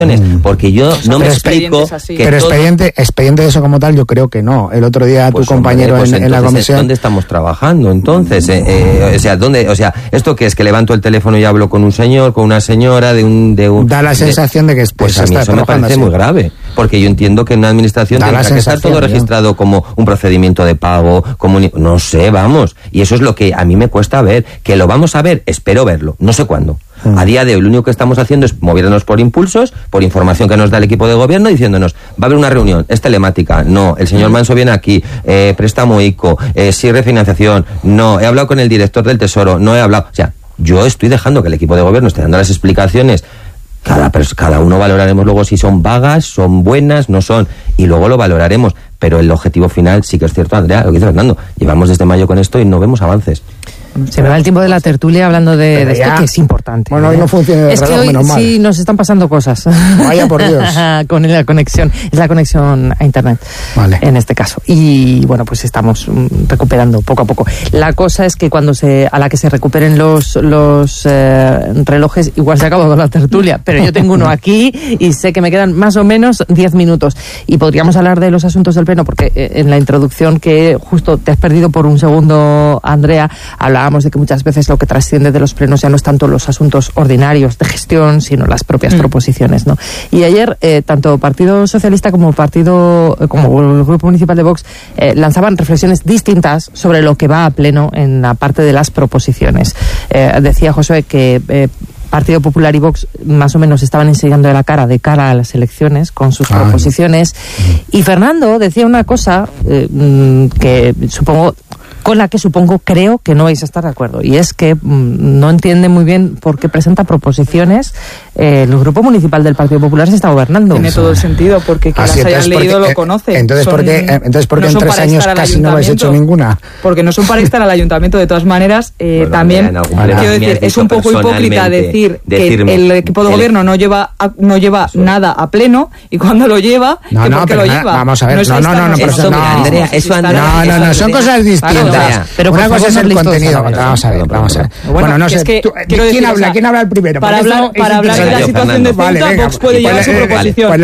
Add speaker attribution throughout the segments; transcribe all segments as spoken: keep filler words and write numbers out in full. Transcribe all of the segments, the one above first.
Speaker 1: Porque yo no me explico que
Speaker 2: pero
Speaker 1: todo...
Speaker 2: expediente, expediente de eso como tal yo creo que no. El otro día
Speaker 1: pues
Speaker 2: tu compañero
Speaker 1: hombre, pues
Speaker 2: en, en la comisión...
Speaker 1: ¿dónde estamos trabajando entonces? Eh, eh, o sea, ¿dónde? O sea, ¿esto qué es? Que levanto el teléfono y hablo con un señor, con una señora, de un... De un
Speaker 2: da la sensación de, de que
Speaker 1: pues a mí eso me parece así. Muy grave, porque yo entiendo que en una administración tendrá que estar todo registrado como un procedimiento de pago, como un... no sé, vamos, y eso es lo que a mí me cuesta ver, que lo vamos a ver, espero verlo, no sé cuándo. A día de hoy lo único que estamos haciendo es moviéndonos por impulsos, por información que nos da el equipo de gobierno, diciéndonos, va a haber una reunión, es telemática, no, el señor Manso viene aquí, eh, préstamo ICO, eh, sí refinanciación, no, he hablado con el director del Tesoro, no he hablado, o sea, yo estoy dejando que el equipo de gobierno esté dando las explicaciones. Cada, cada uno valoraremos luego si son vagas, son buenas, no son, y luego lo valoraremos, pero el objetivo final sí que es cierto, Andrea, lo que dice Fernando, llevamos desde mayo con esto y no vemos avances.
Speaker 3: Se me va el tiempo de la tertulia hablando de, de esto, que es importante.
Speaker 2: Bueno, hoy no funciona el
Speaker 3: es
Speaker 2: reloj,
Speaker 3: que hoy
Speaker 2: menos mal.
Speaker 3: Sí nos están pasando cosas.
Speaker 2: Vaya por Dios.
Speaker 3: Con la conexión, es la conexión a internet,
Speaker 2: vale.
Speaker 3: En este caso. Y bueno, pues estamos recuperando poco a poco. La cosa es que cuando se a la que se recuperen los los eh, relojes, igual se ha acabado la tertulia, pero yo tengo uno aquí y sé que me quedan más o menos diez minutos. Y podríamos hablar de los asuntos del Pleno, porque eh, en la introducción que justo te has perdido por un segundo, Andrea, hablábamos de que muchas veces lo que trasciende de los plenos ya no es tanto los asuntos ordinarios de gestión, sino las propias mm. proposiciones, ¿no? Y ayer, eh, tanto Partido Socialista como Partido, eh, como el Grupo Municipal de Vox, eh, lanzaban reflexiones distintas sobre lo que va a pleno en la parte de las proposiciones. Eh, decía Josué que eh, Partido Popular y Vox más o menos estaban enseñando la cara de cara a las elecciones con sus ah, proposiciones. No. Y Fernando decía una cosa eh, que supongo... con la que supongo, creo que no vais a estar de acuerdo, y es que mmm, no entiende muy bien por qué presenta proposiciones. Eh, el Grupo Municipal del Partido Popular se está gobernando.
Speaker 4: Tiene todo el sentido, porque que
Speaker 2: Así,
Speaker 4: las hayan leído
Speaker 2: porque,
Speaker 4: lo conoce.
Speaker 2: Entonces,
Speaker 4: son,
Speaker 2: ¿por qué, entonces ¿por qué
Speaker 4: no
Speaker 2: en tres años casi no habéis hecho ninguna?
Speaker 4: Porque no son para estar al ayuntamiento. De todas maneras, eh,
Speaker 1: bueno,
Speaker 4: también,
Speaker 1: vale,
Speaker 4: quiero decir, es un poco hipócrita decir
Speaker 1: decirme,
Speaker 4: que el equipo de el, gobierno no lleva a, no lleva eso. nada a pleno, y cuando lo lleva,
Speaker 2: no,
Speaker 4: que
Speaker 2: no,
Speaker 4: porque lo
Speaker 2: na,
Speaker 4: lleva.
Speaker 2: Vamos a ver, no, no, no, no,
Speaker 1: eso, no, Andrea, eso, Andrea,
Speaker 2: no, no, no, son cosas distintas.
Speaker 3: Pero
Speaker 2: una cosa es el contenido.
Speaker 3: Vamos
Speaker 2: a ver, vamos a ver. Bueno, no sé, ¿quién habla? ¿Quién habla el primero?
Speaker 4: Para hablar de la situación de Ceuta, Vox puede llevar su proposición.
Speaker 2: Pues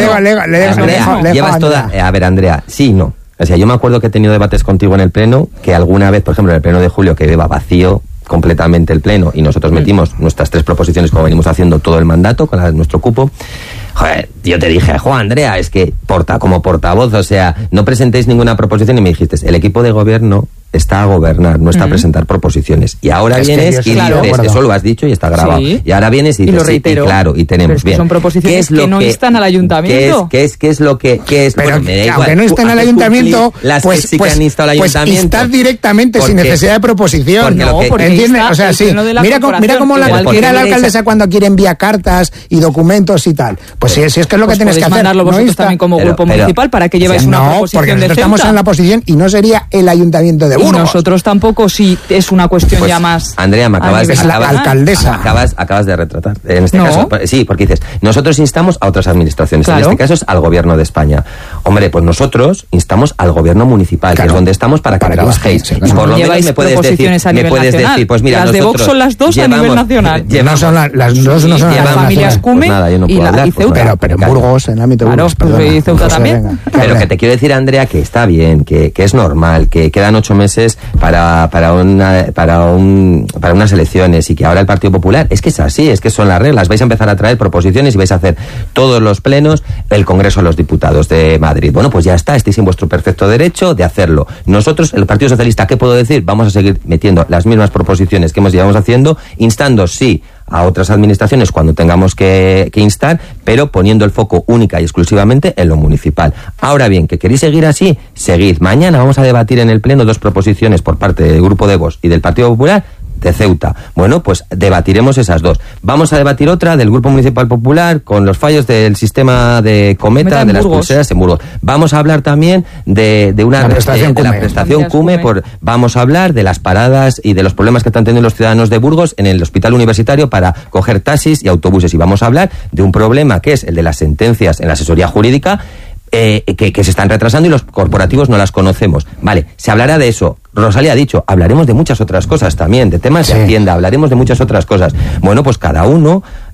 Speaker 2: le dejo,
Speaker 1: llevas toda. A ver, Andrea, sí, no. O sea, yo me acuerdo que he tenido debates contigo en el Pleno, que alguna vez, por ejemplo, en el Pleno de julio, que iba vacío completamente el Pleno, y nosotros metimos nuestras tres proposiciones como venimos haciendo todo el mandato, con la, nuestro cupo. Joder, yo te dije, jo, Andrea, es que porta como portavoz, o sea, no presentéis ninguna proposición, y me dijiste, el equipo de gobierno está a gobernar, no está uh-huh. a presentar proposiciones. Y ahora es vienes y claro, dices, eso lo has dicho y está grabado. Sí. Y ahora vienes y dices, y lo reitero, sí, y claro, y tenemos.
Speaker 4: Pero es que
Speaker 1: bien.
Speaker 4: son proposiciones
Speaker 1: ¿Qué es lo
Speaker 4: que no
Speaker 1: que,
Speaker 4: instan al ayuntamiento.
Speaker 1: ¿Qué es, qué es, qué es lo que, qué es?
Speaker 2: Pero
Speaker 1: bueno, me da igual.
Speaker 2: aunque no instan al ayuntamiento,
Speaker 1: las
Speaker 2: pues,
Speaker 1: que sí
Speaker 2: pues,
Speaker 1: que han instado al
Speaker 2: pues
Speaker 1: ayuntamiento.
Speaker 2: instar directamente
Speaker 1: porque,
Speaker 2: sin necesidad de proposición.
Speaker 1: Porque
Speaker 2: no,
Speaker 1: lo que,
Speaker 2: porque ¿entiendes? O sea, sí. Mira, mira cómo la, mira la alcaldesa esa... cuando quiere enviar cartas y documentos y tal. Pues sí, si es que es lo que tienes que hacer.
Speaker 4: Mandarlo vosotros también como grupo municipal para que lleváis una proposición de Ceuta. No, porque nosotros
Speaker 2: estamos en la posición y no sería el ayuntamiento de Burgos.
Speaker 4: Y nosotros tampoco, si es una cuestión pues, ya más...
Speaker 1: Andrea, me acabas de...
Speaker 2: Es la
Speaker 1: acabas,
Speaker 2: alcaldesa.
Speaker 1: Acabas, acabas de retratar. En este
Speaker 4: no.
Speaker 1: caso, sí, porque dices, nosotros instamos a otras administraciones. Claro. En este caso es al gobierno de España. Hombre, pues nosotros instamos al gobierno municipal, claro. que es donde estamos para que trabajéis. Sí, y por lo menos me puedes decir, me puedes decir, pues mira,
Speaker 4: las de Vox son las dos llevamos, a nivel nacional.
Speaker 2: Llevamos, no son la, las dos no son
Speaker 4: las familias Cume
Speaker 1: y
Speaker 4: Ceuta.
Speaker 2: Pero, pero en Burgos, en el ámbito de Burgos,
Speaker 4: perdona. Y Ceuta también.
Speaker 1: Pero que te quiero decir, Andrea, que está bien, que, que es normal, que quedan ocho meses para, para una, para un, para unas elecciones, y que ahora el Partido Popular, es que es así, es que son las reglas, vais a empezar a traer proposiciones y vais a hacer todos los plenos el Congreso de los Diputados de Madrid. Bueno, pues ya está, estáis en vuestro perfecto derecho de hacerlo. Nosotros, el Partido Socialista, ¿qué puedo decir? Vamos a seguir metiendo las mismas proposiciones que hemos llevado haciendo, instando, sí, a otras administraciones cuando tengamos que, que instar, pero poniendo el foco única y exclusivamente en lo municipal. Ahora bien, ¿que queréis seguir así? Seguid. Mañana vamos a debatir en el Pleno dos proposiciones por parte del Grupo de Vox y del Partido Popular de Ceuta. Bueno, pues debatiremos esas dos. Vamos a debatir otra del Grupo Municipal Popular con los fallos del sistema de Cometa, de las pulseras en Burgos. Vamos a hablar también de, de una
Speaker 2: la prestación,
Speaker 1: de, de la prestación Cume, por, vamos a hablar de las paradas y de los problemas que están teniendo los ciudadanos de Burgos en el hospital universitario para coger taxis y autobuses. Y vamos a hablar de un problema que es el de las sentencias en la asesoría jurídica, Eh, que, que se están retrasando y los corporativos no las conocemos. Vale, se hablará de eso. Rosalía ha dicho, hablaremos de muchas otras cosas también, de temas sí. de Hacienda, hablaremos de muchas otras cosas. Bueno, pues cada uno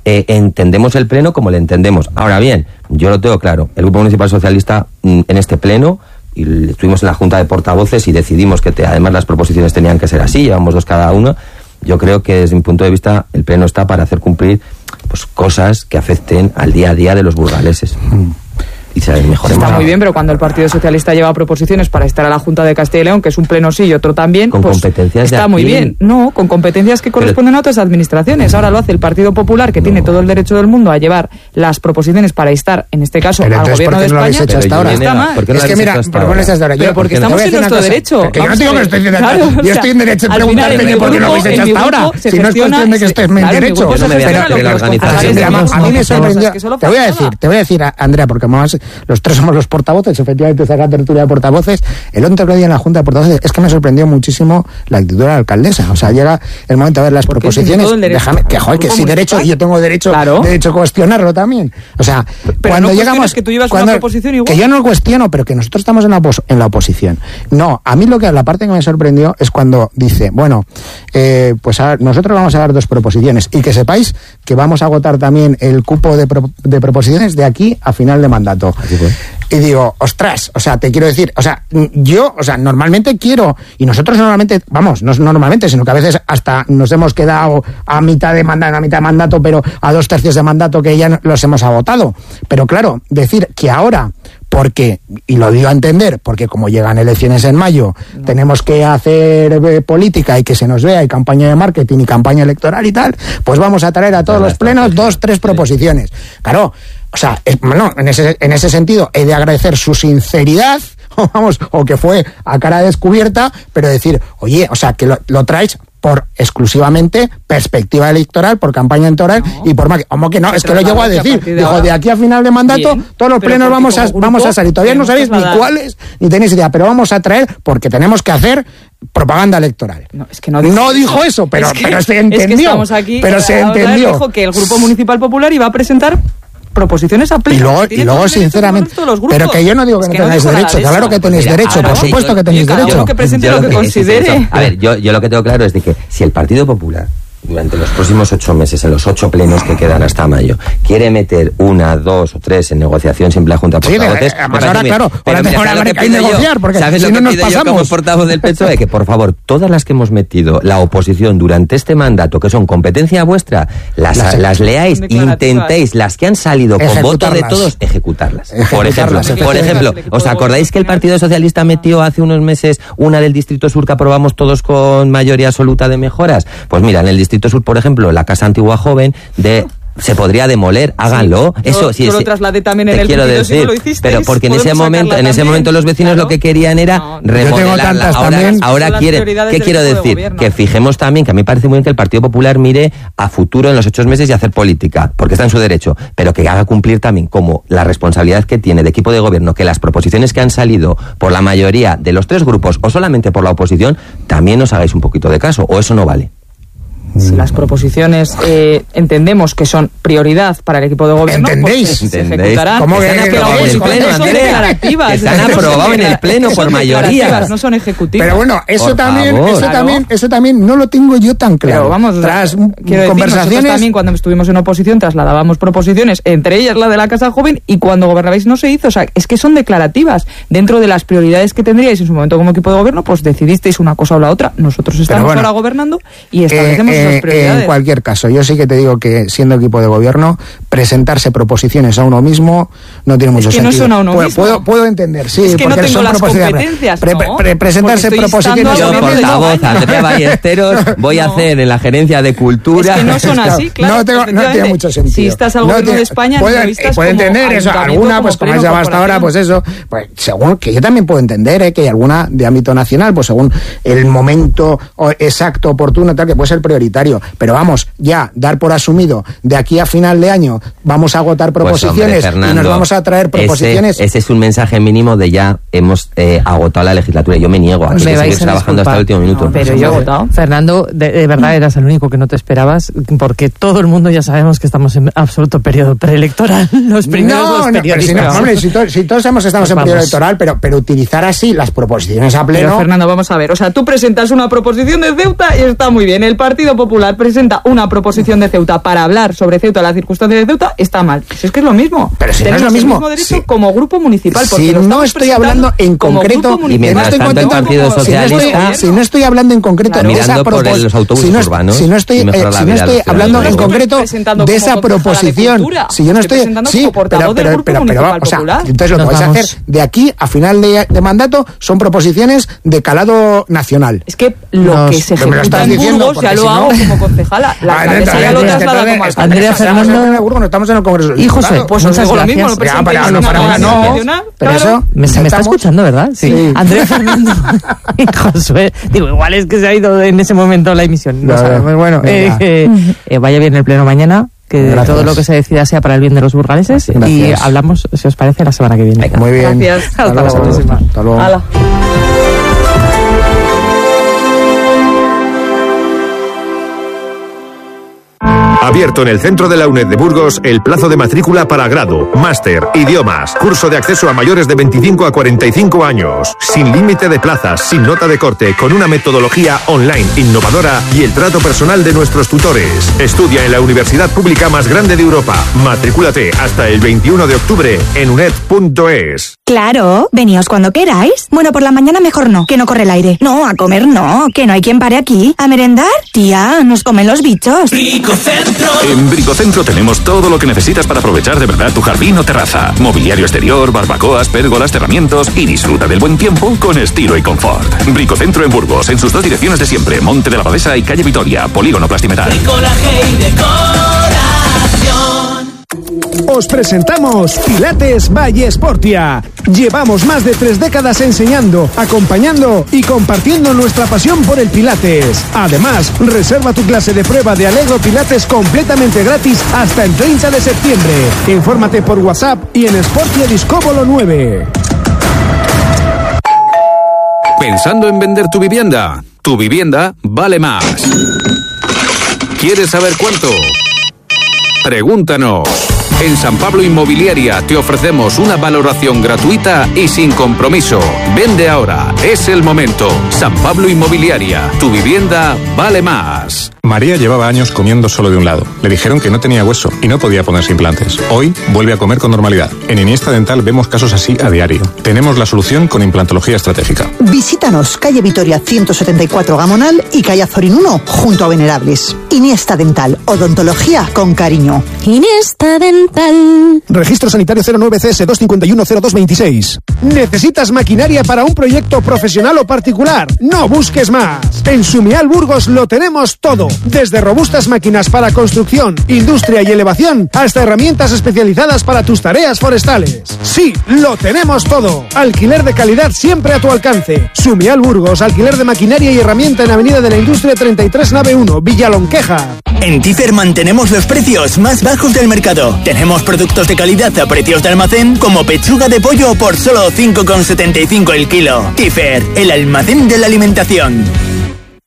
Speaker 1: eh, entendemos el pleno como le entendemos. Ahora bien, yo lo tengo claro, el Grupo Municipal Socialista mm, en este pleno, y estuvimos en la Junta de Portavoces y decidimos que te, además las proposiciones tenían que ser así, llevamos dos cada uno. Yo creo que desde mi punto de vista el pleno está para hacer cumplir pues cosas que afecten al día a día de los burgaleses. Mm. Y se mejoremos.
Speaker 4: Está muy bien, pero cuando el Partido Socialista lleva proposiciones para estar a la Junta de Castilla y León, que es un pleno sí y otro también,
Speaker 1: con
Speaker 4: pues
Speaker 1: competencias
Speaker 4: está
Speaker 1: de
Speaker 4: muy bien. No, con competencias que corresponden pero, a otras administraciones. Ahora lo hace el Partido Popular, que no. tiene todo el derecho del mundo a llevar las proposiciones para estar, en este caso,
Speaker 2: pero
Speaker 4: al gobierno de
Speaker 2: no
Speaker 4: España.
Speaker 2: Hecho hasta ahora?
Speaker 4: Está mal.
Speaker 2: ¿Por qué no es que mira, ¿por qué no hasta ahora?
Speaker 4: Pero porque estamos en nuestro derecho.
Speaker 2: Que yo no digo que estoy en derecho. Yo estoy en derecho de preguntarme por qué no lo habéis hecho hasta ahora. Si no es cuestión de que estés en derecho. A mí me sorprendió. Te voy a decir, te voy a decir, Andrea, porque además los tres somos los portavoces, efectivamente esa la tertulia de portavoces. El otro día en la Junta de Portavoces es que me sorprendió muchísimo la actitud de la alcaldesa. O sea, llega el momento de ver las proposiciones. Déjame, que joder, que sí derecho, y yo tengo derecho, claro. derecho a cuestionarlo también. O sea, pero cuando no llegamos.
Speaker 4: Que tú llevas
Speaker 2: cuando,
Speaker 4: una proposición igual.
Speaker 2: Que yo no lo cuestiono, pero que nosotros estamos en la, opos, en la oposición. No, a mí lo que la parte que me sorprendió es cuando dice, bueno, eh, pues a, nosotros vamos a dar dos proposiciones y que sepáis que vamos a agotar también el cupo de, pro, de proposiciones de aquí a final de mandato. Y digo, ostras, o sea, te quiero decir, o sea, yo, o sea, normalmente quiero, y nosotros normalmente, vamos, no normalmente, sino que a veces hasta nos hemos quedado a mitad de mandato, a mitad de mandato, pero a dos tercios de mandato que ya los hemos agotado. Pero claro, decir que ahora, porque, y lo digo a entender, porque como llegan elecciones en mayo, no. tenemos que hacer eh, política y que se nos vea, y campaña de marketing y campaña electoral y tal, pues vamos a traer a todos los plenos dos, tres proposiciones. Claro, o sea, es, bueno, en ese, en ese sentido he de agradecer su sinceridad, o vamos, o que fue a cara descubierta, pero decir, oye, o sea, que lo, lo traes por exclusivamente perspectiva electoral, por campaña electoral no. y por... ¿Cómo que no? Es que lo llego a decir. De Dijo, de aquí a final de mandato, bien, todos los plenos vamos a, grupo, vamos a salir. Todavía no sabéis ni cuáles, ni tenéis idea, pero vamos a traer porque tenemos que hacer propaganda electoral.
Speaker 4: No, es que no, dijo,
Speaker 2: no dijo eso, pero, es que, pero se entendió. Es que estamos aquí, pero se entendió.
Speaker 4: Dijo que el Grupo Municipal Popular iba a presentar proposiciones a pleno.
Speaker 2: Y luego, y luego sinceramente, pero que yo no digo que, es que no tenéis no derecho, claro que tenéis Mira, derecho, por supuesto yo, que tenéis yo, derecho.
Speaker 4: Yo, que presente yo lo que, que considere.
Speaker 1: A ver, yo, yo lo que tengo claro es de que si el Partido Popular durante los próximos ocho meses, en los ocho plenos que quedan hasta mayo, quiere meter una, dos o tres en negociación siempre la Junta de Portavoces.
Speaker 2: Sí, además ahora, claro, ahora tengo que, que negociar, porque
Speaker 1: ¿sabes
Speaker 2: si
Speaker 1: lo
Speaker 2: no
Speaker 1: que
Speaker 2: nos
Speaker 1: pido yo como portavoz del P S O E? Que por favor, todas las que hemos metido la oposición durante este mandato, que son competencia vuestra, las, las, las leáis, intentéis, las que han salido con voto de todos, ejecutarlas. Por ejemplo, por ejemplo, ¿os acordáis que el Partido Socialista metió hace unos meses una del Distrito Sur que aprobamos todos con mayoría absoluta de mejoras? Pues mira, en el Distrito Sur, por ejemplo, la Casa Antigua Joven de se podría demoler, háganlo. Sí,
Speaker 4: Eso
Speaker 1: yo,
Speaker 4: sí,
Speaker 1: yo
Speaker 4: lo trasladé también en el
Speaker 1: quiero
Speaker 4: decir,
Speaker 1: si no
Speaker 4: lo hicisteis,
Speaker 1: pero porque en ese momento, en ese momento los vecinos claro. lo que querían era no, remodelarla. Ahora, ahora quieren, ¿qué quiero decir? Que fijemos también, que a mí me parece muy bien que el Partido Popular mire a futuro en los ocho meses y hacer política, porque está en su derecho, pero que haga cumplir también como la responsabilidad que tiene de equipo de gobierno, que las proposiciones que han salido por la mayoría de los tres grupos o solamente por la oposición, también os hagáis un poquito de caso, o eso no vale.
Speaker 4: Si las proposiciones eh, entendemos que son prioridad para el equipo de gobierno,
Speaker 2: ¿entendéis?
Speaker 4: Pues se ejecutará.
Speaker 1: ¿Cómo que
Speaker 4: están
Speaker 1: aprobados en el pleno, Andrea? Que se han aprobado en el pleno por mayoría.
Speaker 4: No son ejecutivas.
Speaker 2: Pero bueno, eso
Speaker 1: por
Speaker 2: también,
Speaker 1: favor.
Speaker 2: eso
Speaker 4: claro.
Speaker 2: también, eso también no lo tengo yo tan claro.
Speaker 4: Pero vamos,
Speaker 2: tras
Speaker 4: quiero
Speaker 2: conversaciones
Speaker 4: decir, también cuando estuvimos en oposición trasladábamos proposiciones, entre ellas la de la Casa Joven, y cuando gobernabais no se hizo. O sea, es que son declarativas. Dentro de las prioridades que tendríais en su momento como equipo de gobierno, pues decidisteis una cosa o la otra. Nosotros estamos bueno, ahora gobernando y establecemos eh, esas prioridades.
Speaker 2: En cualquier caso, yo sí que te digo que siendo equipo de gobierno, presentarse proposiciones a uno mismo no tiene mucho
Speaker 4: es que
Speaker 2: sentido.
Speaker 4: No son a uno
Speaker 2: puedo,
Speaker 4: mismo.
Speaker 2: Puedo, puedo entender, sí,
Speaker 4: es que
Speaker 2: porque
Speaker 4: no tengo
Speaker 2: son
Speaker 4: las
Speaker 2: proposiciones.
Speaker 4: competencias,
Speaker 2: Pre, pre, pre,
Speaker 4: ¿no?
Speaker 2: presentarse proposiciones.
Speaker 1: Yo, portavoz, Andrea Ballesteros, voy no. a hacer en la Gerencia de Cultura.
Speaker 4: Es que no son así, claro.
Speaker 2: No, tengo, no tiene mucho sentido.
Speaker 4: Si estás al gobierno
Speaker 2: no
Speaker 4: de España,
Speaker 2: pueden,
Speaker 4: entrevistas
Speaker 2: pueden
Speaker 4: como
Speaker 2: entender eso, alguna, pues como ya hasta ahora, pues eso, pues según que yo también puedo entender eh, que hay alguna de ámbito nacional, pues según el momento exacto, oportuno, tal, que puede ser prioritario. Pero vamos, ya dar por asumido de aquí a final de año bueno, vamos a agotar proposiciones
Speaker 1: pues hombre, Fernando,
Speaker 2: y nos vamos a traer proposiciones.
Speaker 1: Ese, ese es un mensaje mínimo de ya hemos eh, agotado la legislatura. Yo me niego a
Speaker 3: Me
Speaker 1: que
Speaker 3: vais
Speaker 1: seguir
Speaker 3: a
Speaker 1: trabajando hasta el último minuto.
Speaker 3: No, pero
Speaker 4: ¿Se
Speaker 3: yo,
Speaker 4: ha agotado?
Speaker 3: Fernando, de, de verdad eras el único que no te esperabas, porque todo el mundo ya sabemos que estamos en absoluto periodo preelectoral. Los primeros
Speaker 2: no,
Speaker 3: dos
Speaker 2: no, pero si,
Speaker 3: periodistas.
Speaker 2: no, hombre, si, to, si todos sabemos que estamos
Speaker 3: Pues
Speaker 2: en periodo
Speaker 3: vamos.
Speaker 2: electoral, pero, pero utilizar así las proposiciones a pleno.
Speaker 4: Pero Fernando, vamos a ver, o sea, tú presentas una proposición de Ceuta y está muy bien. El Partido Popular presenta una proposición de Ceuta para hablar sobre Ceuta, las circunstancias de Ceuta, está mal. Si es que es lo mismo.
Speaker 2: Pero si no
Speaker 4: Tenemos
Speaker 2: es lo mismo.
Speaker 4: el mismo derecho
Speaker 2: Sí.
Speaker 4: como grupo municipal. porque
Speaker 2: Si
Speaker 4: lo
Speaker 2: no
Speaker 4: estamos
Speaker 2: estoy hablando en
Speaker 4: como
Speaker 2: concreto,
Speaker 4: grupo
Speaker 1: y
Speaker 2: que no
Speaker 1: mientras
Speaker 2: estoy
Speaker 1: tanto el
Speaker 2: contento-
Speaker 1: Partido
Speaker 2: si no estoy-
Speaker 1: Socialista
Speaker 2: si no estoy hablando en concreto
Speaker 4: Claro.
Speaker 2: de esa
Speaker 1: mirando por
Speaker 2: propos-
Speaker 1: los autobuses
Speaker 2: si no,
Speaker 1: urbanos
Speaker 2: si no estoy,
Speaker 1: y
Speaker 2: eh,
Speaker 1: mejorar la
Speaker 2: si no
Speaker 1: vida de
Speaker 2: estoy
Speaker 1: los
Speaker 2: hablando en
Speaker 1: ciudadanos.
Speaker 2: concreto
Speaker 4: Presentando
Speaker 2: de
Speaker 4: como
Speaker 2: esa
Speaker 4: concejala de
Speaker 2: proposición,
Speaker 4: Cultura.
Speaker 2: si yo no
Speaker 4: Estoy
Speaker 2: estoy,
Speaker 4: presentando
Speaker 2: sí,
Speaker 4: como
Speaker 2: pero,
Speaker 4: portavoz del
Speaker 2: pero,
Speaker 4: Grupo
Speaker 2: pero, pero,
Speaker 4: Municipal
Speaker 2: o sea,
Speaker 4: Popular.
Speaker 2: entonces lo que
Speaker 3: Nos
Speaker 2: vais a
Speaker 3: vamos.
Speaker 2: hacer de aquí a final de, de mandato son proposiciones de calado nacional.
Speaker 4: Es que lo
Speaker 3: Nos-
Speaker 4: que se
Speaker 2: Pero me lo
Speaker 4: ejecuta
Speaker 2: estás
Speaker 4: en
Speaker 2: diciendo,
Speaker 4: Burgos ya
Speaker 2: porque
Speaker 4: lo
Speaker 2: si no-
Speaker 4: hago como concejala. La
Speaker 2: Ah,
Speaker 4: alcaldesa ya lo
Speaker 2: entonces,
Speaker 4: traslada
Speaker 2: entonces,
Speaker 4: como
Speaker 2: entonces,
Speaker 4: alcaldesa.
Speaker 3: Andrea
Speaker 2: estamos en
Speaker 3: Fernando-
Speaker 2: Burgos, no estamos en el Congreso del
Speaker 3: Y José,
Speaker 2: Diputado.
Speaker 4: Pues os
Speaker 3: muchas
Speaker 4: digo lo mismo, lo
Speaker 3: gracias.
Speaker 2: Ya,
Speaker 4: presentéis
Speaker 2: pero no,
Speaker 4: una
Speaker 2: para nada,
Speaker 4: proposición
Speaker 2: no.
Speaker 4: nacional,
Speaker 2: Pero
Speaker 4: claro.
Speaker 2: eso,
Speaker 3: Me, se me está
Speaker 2: estamos-
Speaker 3: escuchando, ¿verdad?
Speaker 2: Sí.
Speaker 3: Andrea Fernando y Josué. Digo, igual es que se ha ido en ese momento la emisión. No
Speaker 2: Ya, ya.
Speaker 3: sabemos. Bueno, eh,
Speaker 2: Venga.
Speaker 3: eh, eh, vaya bien el pleno mañana. Que
Speaker 2: Gracias.
Speaker 3: todo lo que se decida sea para el bien de los burgaleses. Y
Speaker 2: Gracias.
Speaker 3: hablamos, si os parece, la semana que viene.
Speaker 2: Muy bien.
Speaker 4: Gracias.
Speaker 3: Hasta la
Speaker 2: luego.
Speaker 3: próxima.
Speaker 2: Hasta luego.
Speaker 4: Hala.
Speaker 5: Abierto en el centro de la UNED de Burgos el plazo de matrícula para grado, máster, idiomas, curso de acceso a mayores de veinticinco a cuarenta y cinco años, sin límite de plazas, sin nota de corte, con una metodología online innovadora y el trato personal de nuestros tutores. Estudia en la universidad pública más grande de Europa. Matrículate hasta el veintiuno de octubre en uned punto es.
Speaker 6: Claro, veníos cuando queráis. Bueno, por la mañana mejor no, que no corre el aire. No, a comer no, que no hay quien pare aquí. ¿A merendar? Tía, nos comen los bichos.
Speaker 7: En Bricocentro tenemos todo lo que necesitas para aprovechar de verdad tu jardín o terraza. Mobiliario exterior, barbacoas, pérgolas, cerramientos y disfruta del buen tiempo con estilo y confort. Bricocentro en Burgos, en sus dos direcciones de siempre, Monte de la Abadesa y Calle Vitoria, Polígono Plastimetal.
Speaker 8: Os presentamos Pilates by Sportia. Llevamos más de tres décadas enseñando, acompañando y compartiendo nuestra pasión por el Pilates. Además, reserva tu clase de prueba de Allegro Pilates completamente gratis hasta el treinta de septiembre. Infórmate por WhatsApp y en Sportia Discóbolo nueve.
Speaker 9: ¿Pensando en vender tu vivienda? Tu vivienda vale más. ¿Quieres saber cuánto? Pregúntanos. En San Pablo Inmobiliaria te ofrecemos una valoración gratuita y sin compromiso. Vende ahora, es el momento. San Pablo Inmobiliaria, tu vivienda vale más.
Speaker 10: María llevaba años comiendo solo de un lado. Le dijeron que no tenía hueso y no podía ponerse implantes. Hoy vuelve a comer con normalidad. En Iniesta Dental vemos casos así a diario. Tenemos la solución con implantología estratégica.
Speaker 11: Visítanos, calle Vitoria ciento setenta y cuatro Gamonal y calle Azorín uno, junto a Venerables. Iniesta Dental, odontología con cariño.
Speaker 6: Iniesta Dental.
Speaker 8: Registro sanitario cero nueve C S dos cinco uno cero dos veintiséis. ¿Necesitas maquinaria para un proyecto profesional o particular? No busques más. En Sumial Burgos lo tenemos todo. Desde robustas máquinas para construcción, industria y elevación, hasta herramientas especializadas para tus tareas forestales. Sí, lo tenemos todo. Alquiler de calidad siempre a tu alcance. Sumial Burgos, alquiler de maquinaria y herramienta en Avenida de la Industria treinta y tres, nave uno, Villalonqueja.
Speaker 12: En Tifer mantenemos los precios más bajos del mercado. Tenemos productos de calidad a precios de almacén, como pechuga de pollo por solo cinco con setenta y cinco el kilo. Tifer, el almacén de la alimentación.